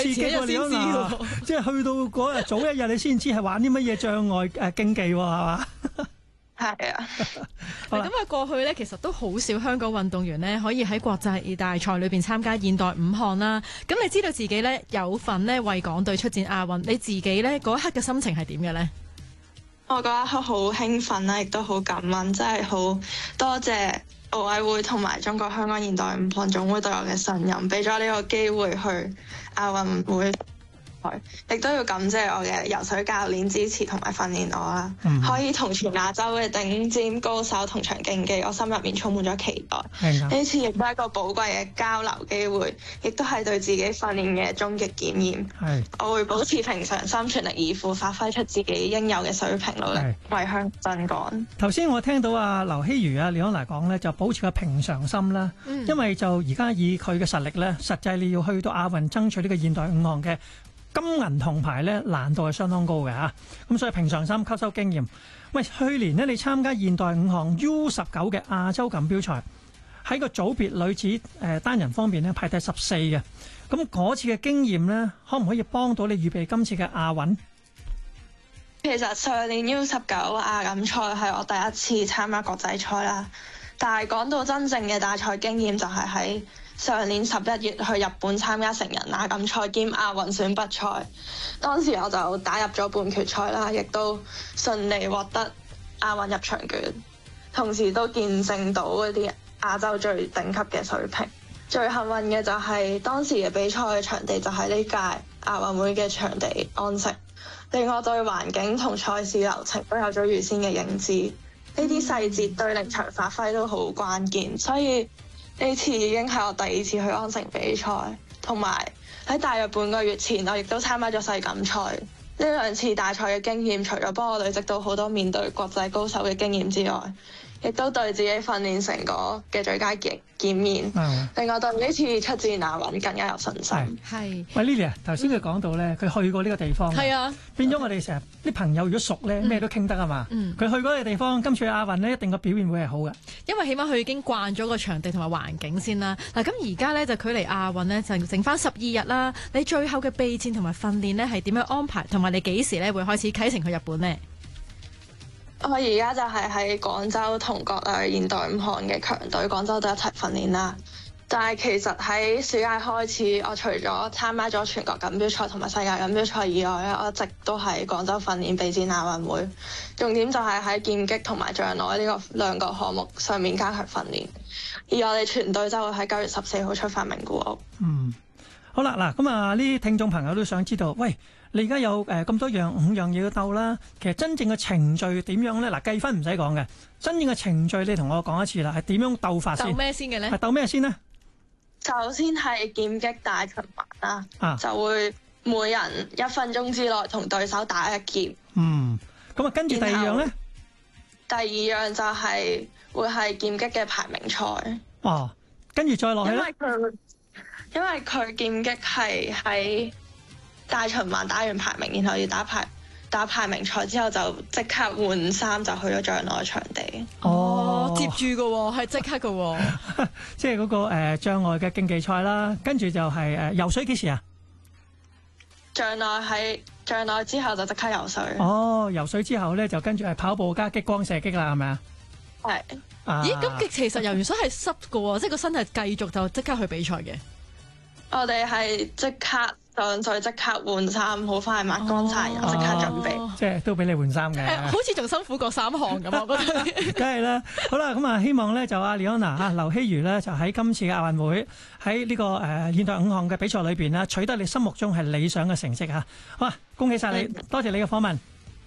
刺激喎，你嗱，即係去到嗰日早一日，你先知係玩啲乜嘢障礙競技喎，係嘛？ 係啊。 咁啊，過去咧其實都好少香港運動員呢可以喺國際大賽裏邊參加現代五項啦。咁你知道自己咧有份呢為港隊出戰亞運，你自己咧嗰一刻嘅心情係點嘅呢？ 我嗰一刻好興奮啦，亦都好感恩，真係好多謝奧委會同埋中國香港現代五項總會對我嘅信任，俾咗呢個機會去亞運會。亦都要感謝我嘅游水教練支持同埋訓練我啦，可以同全亞洲嘅頂尖高手同場競技，我心入面充滿咗期待。呢次亦都係一個寶貴嘅交流機會，亦都係對自己訓練嘅終極檢驗。我會保持平常心，全力以赴，發揮出自己應有嘅水平，努力為香港爭光。 頭先我聽到劉希瑜李安娜講咧，就保持個平常心啦，因為就而家以佢嘅實力咧，實際你要去到亞運爭取呢個現代五項嘅金銀銅牌咧，難度係相當高嘅嚇，咁所以平常心吸收經驗。喂，去年呢，你參加現代五項 U19嘅亞洲錦標賽，喺個組別女子單人方面呢，排第14嘅。咁嗰次嘅經驗呢，可唔可以幫到你預備今次嘅亞運？ 其實上年 U19 亞錦賽係我第一次參加國際賽啦，但係講到真正嘅大賽經驗就係喺上年11月去日本參加成人亞錦賽兼亞運選拔賽，當時我就打入咗半決賽啦，亦都順利獲得亞運入場券，同時都見證到嗰啲亞洲最頂級嘅水平。最幸運嘅就係當時嘅比賽嘅場地就係呢屆亞運會嘅場地安城，令我對環境同賽事流程都有咗預先嘅認知。呢啲細節對臨場發揮都好關鍵，所以呢次已經係我第2次去安城比賽，同埋喺大約半個月前，我亦都參加咗世錦賽。呢2次大賽嘅經驗，除咗幫我累積到好多面對國際高手嘅經驗之外，亦都對自己訓練成果嘅最佳檢驗，令我對呢次出戰亞運更加有信心。 係。 喂 Lily 啊，頭先佢講到咧，佢去過呢個地方，係啊，變咗我哋成日啲朋友如果熟咧，咩都傾得啊嘛。佢去嗰個地方，今次亞運呢，一定個表現會係好嘅。因為起碼佢已經慣咗個場地同埋環境先啦。嗱，咁而家咧就距離亞運呢，就剩翻12日啦。你最後嘅備戰同埋訓練呢，係點樣安排？同埋你幾時咧會開始啟程去日本呢？ 我而家就係喺廣州同國內現代五項嘅強隊廣州隊一齊訓練啦。但係其實喺暑假開始，我除咗參加咗全國錦標賽同埋世界錦標賽以外咧，我一直都喺廣州訓練備戰亞運會。重點就係喺劍擊同埋障礙呢個2個項目上面加強訓練。而我哋全隊就會喺9月14號出發名古屋。 好啦，嗱咁啊，呢啲聽眾朋友都想知道，喂，你而家有咁多樣5樣嘢要鬥啦，其實真正嘅程序點樣咧？嗱，計分唔使講嘅，真正嘅程序你同我講一次啦，係點樣鬥法先？鬥咩先嘅咧？係鬥咩先呢？ 首先係劍擊大循環啦，就會每人1分鐘之內同對手打1劍。咁啊，跟住第2樣咧？第2樣就係會係劍擊嘅排名賽。跟住再落去咧？因為佢劍擊係喺大循環打完排名，然後要打排名賽之後就即刻換衫，就去咗障礙場地。接住嘅喎，係即刻嘅喎。 即係嗰個障礙嘅競技賽啦，跟住就係游水幾時啊？ 障礙之後就即刻游水。 游水之後咧就跟住係跑步加激光射擊啦，係咪啊？係。 咦，咁其實游完水係濕嘅喎，即係個身體繼續就即刻去比賽嘅。 我哋係即刻上水，即刻換衫，好快抹乾晒，然後即刻準備。 即係都俾你換衫嘅。 好似仲辛苦過3項咁，我覺得。 梗係啦。好啦，咁啊，希望咧就李安娜劉希瑜咧就喺今次嘅亞運會喺呢個現代5項嘅比賽裏邊啦，取得你心目中係理想嘅成績嚇。好啊，恭喜晒你，多謝你嘅訪問。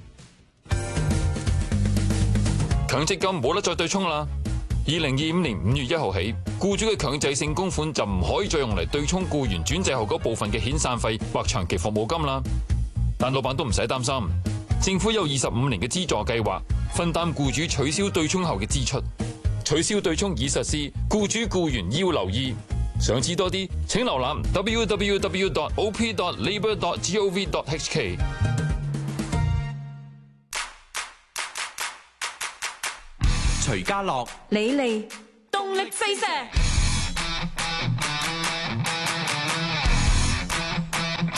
強積金冇得再對沖啦。2025年5月1號起，僱主嘅強制性供款就唔可以再用嚟對沖僱員轉制後嗰部分嘅遣散費或長期服務金啦。但老闆都唔使擔心，政府有25年嘅資助計劃，分擔僱主取消對沖後嘅支出。取消對沖已實施，僱主僱員要留意。想知多啲，請瀏覽 www.op.labour.gov.hk。 徐家樂、 李利，動力飛射。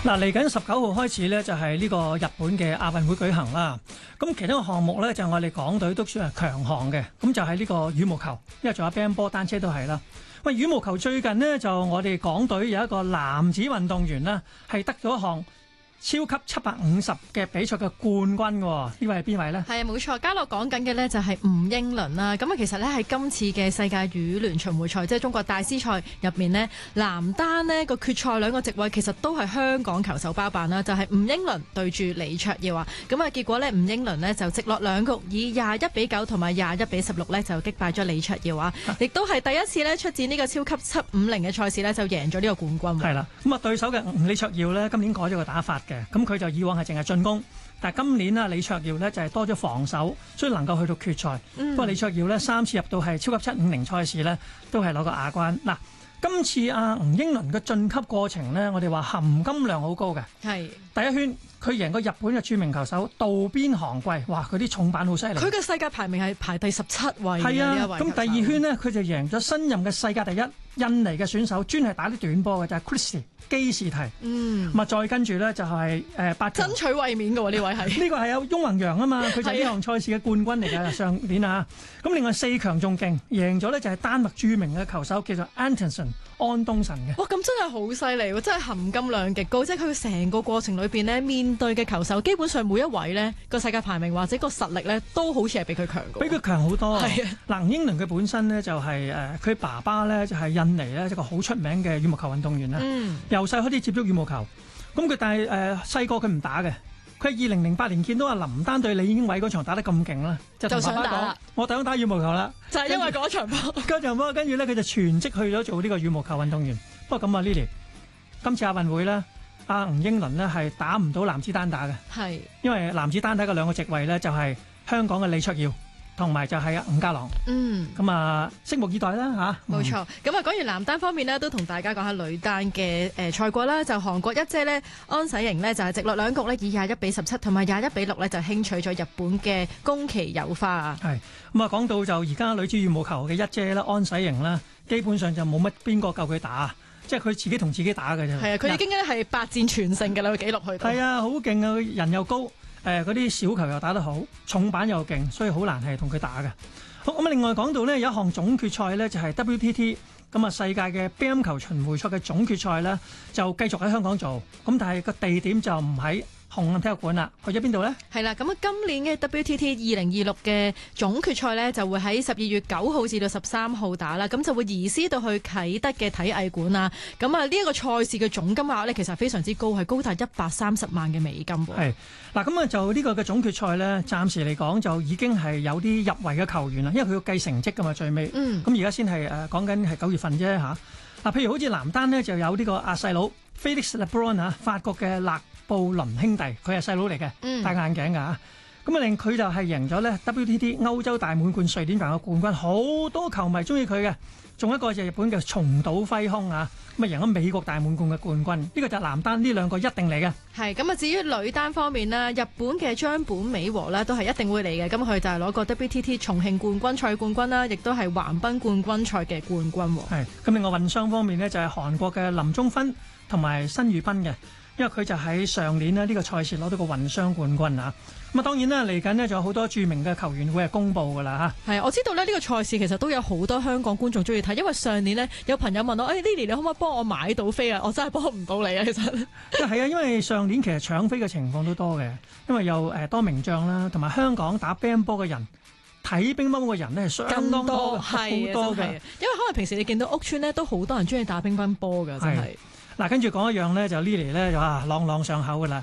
嗱，嚟緊19號開始咧，就係呢個日本嘅亞運會舉行啦。咁其中一個項目咧，就我哋港隊都算係強項嘅，咁就係呢個羽毛球，因為仲有乒乓波、單車都係啦。喂，羽毛球最近呢，就我哋港隊有一個男子運動員啦，係得咗一項超級750嘅比賽嘅冠軍喎，呢位係邊位呢？ 係啊，冇錯，嘉樂講緊嘅呢就係吳英倫啦。咁啊，其實呢，喺今次嘅世界羽聯巡迴賽，即係中國大師賽入面呢，男單呢個決賽兩個席位其實都係香港球手包辦啦，就係吳英倫對住李卓耀啊。咁啊，結果呢，吳英倫呢就直落兩局以21-9同埋21-16呢就擊敗咗李卓耀啊，亦都係第一次呢出戰呢個超級750嘅賽事呢，就贏咗呢個冠軍。 係啦，咁啊對手嘅李卓耀呢，今年改咗個打法嘅，咁佢就以往係淨係進攻，但係今年啊李卓耀呢就係多咗防守，所以能夠去到決賽。不過李卓耀呢3次入到係超級750賽事呢，都係攞個亞軍。嗱，今次吳英倫嘅晉級過程呢，我哋話含金量好高嘅。係第一圈佢贏過日本嘅著名球手渡邊航貴，哇！佢啲重板好犀利。佢嘅世界排名係排第17位。係啊，咁第二圈呢，佢就贏咗新任嘅世界第一印尼嘅選手，專係打啲短波嘅，就係 Christie 基士提。咁啊，再跟住呢，就係8強爭取衛冕嘅喎，呢位係呢個係有翁宏陽啊嘛，佢就係呢項賽事嘅冠軍嚟㗎，上年啊。咁另外4強仲勁，贏咗呢就係丹麥著名嘅球手叫做 Antonsen 安東神嘅。哇！咁真係好犀利喎，真係含金量極高，即係佢成個過程裏邊呢，面對嘅球手基本上每一位呢個世界排名或者個實力呢都好似係比佢強嘅，比佢強好多。係啊，嗱，英倫佢本身呢就係佢爸爸呢就係印尼呢一個好出名嘅羽毛球運動員啦。由細開始接觸羽毛球，咁佢但係細個佢唔打嘅，佢係2008年見到阿林丹對李英偉嗰場打得咁勁啦，就同爸爸講：我想打羽毛球啦。就係因為嗰場波，嗰場波跟住呢，佢就全職去咗做呢個羽毛球運動員。不過咁啊 Lily，今次亞運會呢，阿吳英倫呢係打唔到男子單打嘅，係因為男子單打嘅兩個席位呢，就係香港嘅李卓耀同埋就係伍家朗。咁啊，拭目以待啦嚇。冇錯。咁啊，講完男單方面呢，都同大家講下女單嘅賽果啦。就韓國一姐呢，安洗瑩呢，就係直落兩局呢，以21-17同埋21-6呢，就輕取咗日本嘅宮崎友花啊。係咁啊，講到就而家女子羽毛球嘅一姐啦，安洗瑩啦，基本上就冇乜邊個夠佢打。即係佢自己同自己打嘅啫。係啊，佢已經咧係8戰全勝嘅啦，個紀錄去到。係啊，好勁啊！人又高，嗰啲小球又打得好，重板又勁，所以好難係同佢打嘅。好咁啊，另外講到呢，有一項總決賽呢，就係 WTT 咁啊，世界嘅乒乓球巡迴賽嘅總決賽呢，就繼續喺香港做。咁但係個地點就唔喺紅磡體育館啦，去咗邊度呢？係啦，咁啊，今年嘅 WTT 2026嘅總決賽呢，就會喺12月9號至到13號打啦，咁就會移師到去啟德嘅體藝館啊。咁啊，呢一個賽事嘅總金額呢，其實非常之高，係高達130萬嘅美金喎。係嗱，咁啊就呢個嘅總決賽呢，暫時嚟講就已經係有啲入圍嘅球員啦，因為佢要計成績㗎嘛，最尾。咁而家先係講緊係9月份啫嚇。嗱，譬如好似男單呢，就有呢個阿細佬 Felix Lebrun 啊，法國嘅勒布倫兄弟，佢係細佬嚟嘅，戴眼鏡㗎嚇。咁啊，令佢就係贏咗呢 WTT 歐洲大滿貫瑞典站嘅冠軍，好多球迷中意佢嘅。仲有一個就係日本嘅松島輝空啊，咁啊贏咗美國大滿貫嘅冠軍。呢個就係男單，呢兩個一定嚟嘅。係咁啊，至於女單方面啦，日本嘅張本美和呢都係一定會嚟嘅。咁佢就係攞過 WTT 重慶冠軍賽冠軍啦，亦都係橫濱冠軍賽嘅冠軍。係咁，另外混雙方面呢，就係韓國嘅林宗勳同埋申裕斌嘅。因為佢就喺上年呢個賽事攞到個混雙冠軍啊！咁啊當然啦，嚟緊呢仲有好多著名嘅球員會係公佈㗎啦嚇。係，我知道呢個賽事其實都有好多香港觀眾中意睇，因為上年呢，有朋友問我：Lily 你可唔可以幫我買到飛啊？我真係幫唔到你啊！其實係啊，因為上年其實搶飛嘅情況都多嘅，因為有多名將啦，同埋香港打乒乓波嘅人。睇乒乓波嘅人呢係相當多嘅，好多嘅。因為可能平時你見到屋邨呢都好多人中意打乒乓波㗎，真係。嗱，跟住講一樣咧，就 Lily 咧就朗朗上口噶啦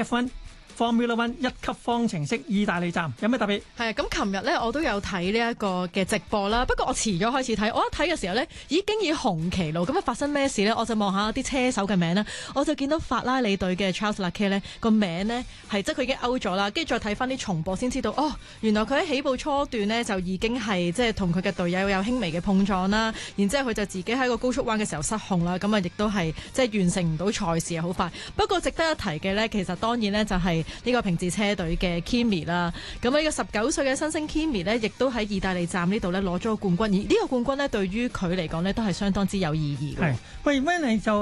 F1。Formula One 一級方程式意大利站有咩特別？係啊，咁琴日呢，我都有睇呢一個嘅直播啦，不過我遲咗開始睇，我一睇嘅時候呢，已經以紅旗路咁啊，發生咩事呢？我就望下啲車手嘅名啦，我就見到法拉利隊嘅 Charles Leclerc 呢個名呢，係即係佢已經 out 咗啦，跟住再睇翻啲重播先知道，哦，原來佢喺起步初段呢，就已經係即係同佢嘅隊友有輕微嘅碰撞啦，然之後佢就自己喺個高速彎嘅時候失控啦，咁啊亦都係即係完成唔到賽事啊，好快。不過值得一提嘅呢，其實當然呢，就係呢個平治車隊嘅 Kimi 啦，咁呢個19歲嘅新星 Kimi 呢，亦都喺意大利站呢度呢攞咗個冠軍，而呢個冠軍呢，對於佢嚟講呢，都係相當之有意義嘅。係，喂，Wendy就